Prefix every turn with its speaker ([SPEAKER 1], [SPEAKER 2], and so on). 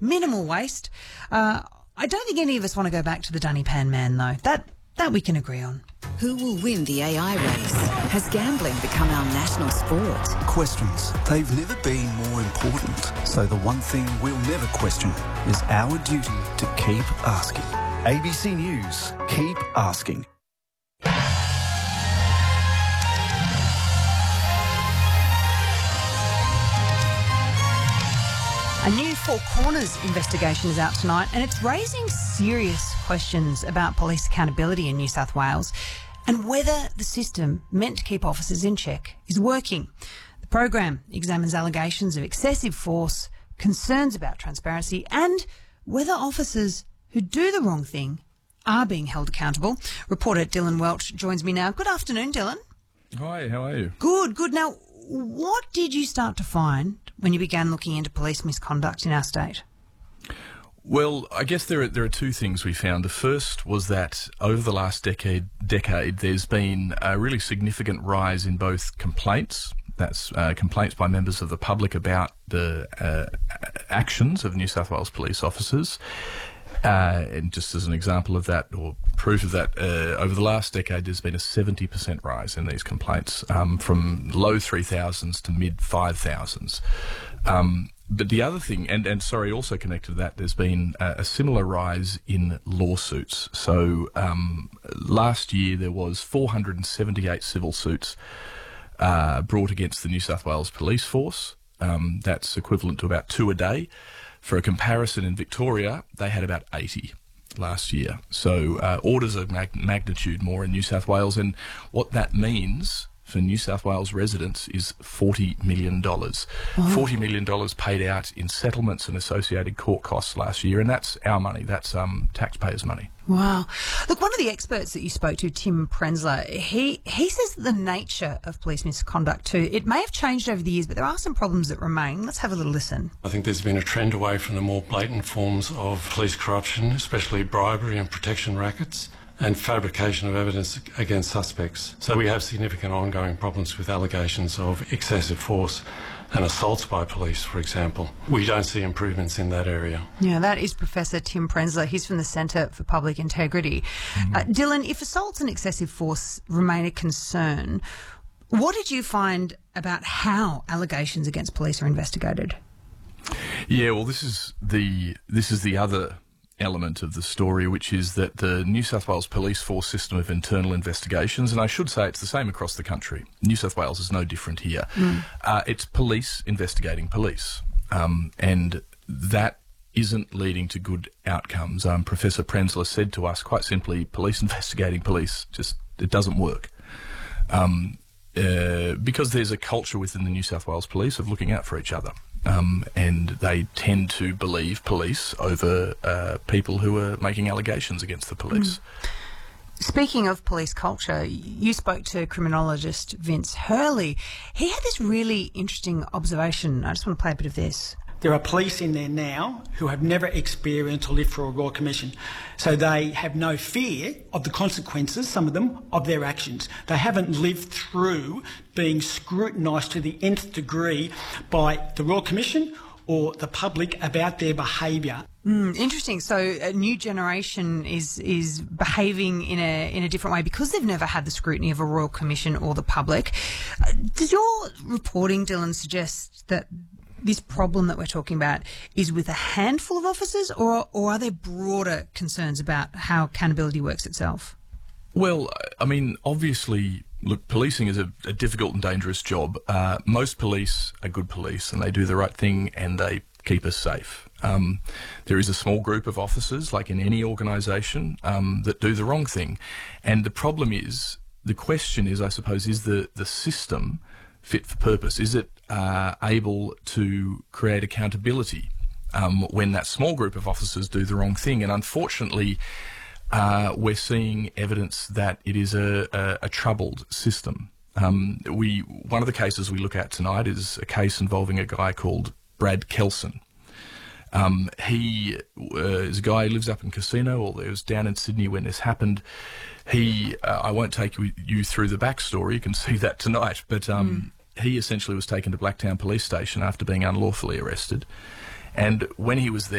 [SPEAKER 1] minimal waste. I don't think any of us want to go back to the Dunny Pan Man, though. That we can agree on.
[SPEAKER 2] Who will win the AI race? Has gambling become our national sport?
[SPEAKER 3] Questions. They've never been more important. So the one thing we'll never question is our duty to keep asking. ABC News. Keep asking.
[SPEAKER 1] A new Four Corners investigation is out tonight, and it's raising serious questions about police accountability in New South Wales and whether the system meant to keep officers in check is working. The program examines allegations of excessive force, concerns about transparency, and whether officers who do the wrong thing are being held accountable. Reporter Dylan Welch joins me now. Good afternoon, Dylan.
[SPEAKER 4] Hi, how are you?
[SPEAKER 1] Good. Now, what did you start to find when you began looking into police misconduct in our state?
[SPEAKER 4] Well, I guess there are two things we found. The first was that over the last decade, there's been a really significant rise in both complaints. That's complaints by members of the public about the actions of New South Wales police officers. And just as an example of that, or proof of that, over the last decade, there's been a 70% rise in these complaints, from low 3,000s to mid 5,000s. But the other thing, and sorry, also connected to that, there's been a similar rise in lawsuits. So last year there was 478 civil suits brought against the New South Wales police force. That's equivalent to about 2 a day. For a comparison, in Victoria, they had about 80 last year. So orders of magnitude more in New South Wales. And what that means for New South Wales residents is $40 million.
[SPEAKER 1] Wow.
[SPEAKER 4] $40 million paid out in settlements and associated court costs last year. And that's our money. That's taxpayers' money.
[SPEAKER 1] Wow. Look, one of the experts that you spoke to, Tim Prenzler, he says that the nature of police misconduct too, it may have changed over the years, but there are some problems that remain. Let's have a little listen.
[SPEAKER 5] I think there's been a trend away from the more blatant forms of police corruption, especially bribery and protection rackets, and fabrication of evidence against suspects. So we have significant ongoing problems with allegations of excessive force and assaults by police, for example. We don't see improvements in that area.
[SPEAKER 1] Yeah, that is Professor Tim Prenzler. He's from the Centre for Public Integrity. Dylan, if assaults and excessive force remain a concern, what did you find about how allegations against police are investigated?
[SPEAKER 4] Yeah, well, this is the other element of the story, which is that the New South Wales Police Force system of internal investigations, and I should say it's the same across the country. New South Wales is no different here. It's police investigating police, and that isn't leading to good outcomes. Professor Prenzler said to us quite simply, police investigating police, it doesn't work. Because there's a culture within the New South Wales Police of looking out for each other. And they tend to believe police over people who are making allegations against the police.
[SPEAKER 1] Speaking of police culture, you spoke to criminologist Vince Hurley. He had this really interesting observation. I just want to play a bit of this.
[SPEAKER 6] There are police in there now who have never experienced or lived through a Royal Commission. So they have no fear of the consequences, some of them, of their actions. They haven't lived through being scrutinised to the nth degree by the Royal Commission or the public about their behaviour.
[SPEAKER 1] Interesting. So a new generation is behaving in a different way because they've never had the scrutiny of a Royal Commission or the public. Does your reporting, Dylan, suggest that this problem that we're talking about is with a handful of officers, or are there broader concerns about how accountability works itself?
[SPEAKER 4] Well, I mean, obviously, look, policing is a difficult and dangerous job. Most police are good police and they do the right thing and they keep us safe. There is a small group of officers, like in any organisation, that do the wrong thing. And the question is, I suppose, is the system fit for purpose? Is it able to create accountability when that small group of officers do the wrong thing? And unfortunately, we're seeing evidence that it is a troubled system. One of the cases we look at tonight is a case involving a guy called Brad Kelson. He is a guy who lives up in Casino, or it was down in Sydney when this happened. I won't take you through the backstory, you can see that tonight, but he essentially was taken to Blacktown Police Station after being unlawfully arrested. And when he was there,